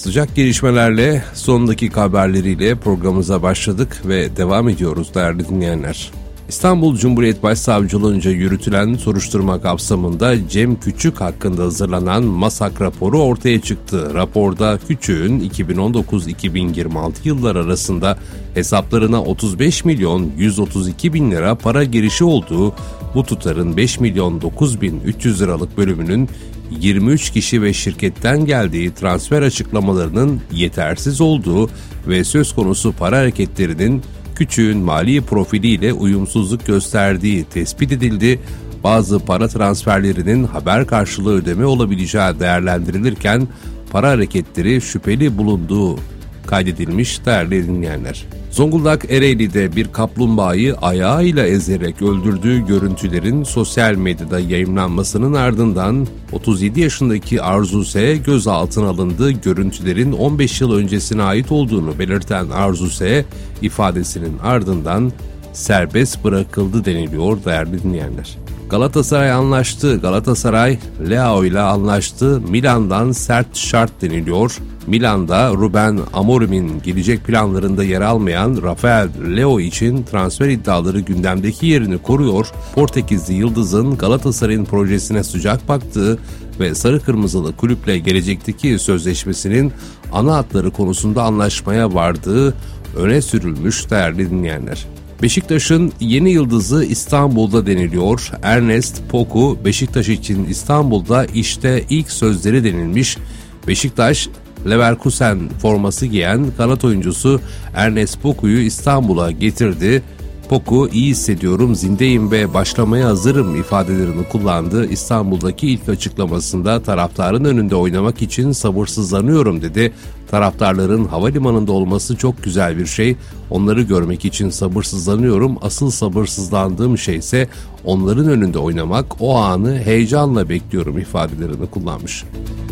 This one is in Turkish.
Sıcak gelişmelerle, son dakika haberleriyle programımıza başladık ve devam ediyoruz değerli dinleyenler. İstanbul Cumhuriyet Başsavcılığınca yürütülen soruşturma kapsamında Cem Küçük hakkında hazırlanan MASAK raporu ortaya çıktı. Raporda Küçük'ün 2019-2026 yıllar arasında hesaplarına 35 milyon 132 bin lira para girişi olduğu, bu tutarın 5 milyon 9 bin 300 liralık bölümünün 23 kişi ve şirketten geldiği transfer açıklamalarının yetersiz olduğu ve söz konusu para hareketlerinin Küçük'ün mali profiliyle uyumsuzluk gösterdiği tespit edildi. Bazı para transferlerinin haber karşılığı ödeme olabileceği değerlendirilirken para hareketleri şüpheli bulunduğu kaydedilmiş değerli dinleyenler. Zonguldak Ereğli'de bir kaplumbağayı ayağıyla ezerek öldürdüğü görüntülerin sosyal medyada yayımlanmasının ardından 37 yaşındaki Arzu S. gözaltına alındı. Görüntülerin 15 yıl öncesine ait olduğunu belirten Arzu S. ifadesinin ardından serbest bırakıldı deniliyor değerli dinleyenler. Galatasaray anlaştı. Galatasaray Leao ile anlaştı. Milan'dan sert şart deniliyor. Milan'da Ruben Amorim'in gelecek planlarında yer almayan Rafael Leao için transfer iddiaları gündemdeki yerini koruyor. Portekizli Yıldız'ın Galatasaray'ın projesine sıcak baktığı ve sarı kırmızılı kulüple gelecekteki sözleşmesinin ana hatları konusunda anlaşmaya vardığı öne sürülmüş değerli dinleyenler. Beşiktaş'ın yeni yıldızı İstanbul'da deniliyor. Ernest Poku, Beşiktaş için İstanbul'da işte ilk sözleri denilmiş. Beşiktaş, Leverkusen forması giyen kanat oyuncusu Ernest Poku'yu İstanbul'a getirdi. Poku, iyi hissediyorum, zindeyim ve başlamaya hazırım ifadelerini kullandı. İstanbul'daki ilk açıklamasında taraftarın önünde oynamak için sabırsızlanıyorum dedi. Taraftarların havalimanında olması çok güzel bir şey. Onları görmek için sabırsızlanıyorum. Asıl sabırsızlandığım şey ise onların önünde oynamak. O anı heyecanla bekliyorum ifadelerini kullanmış.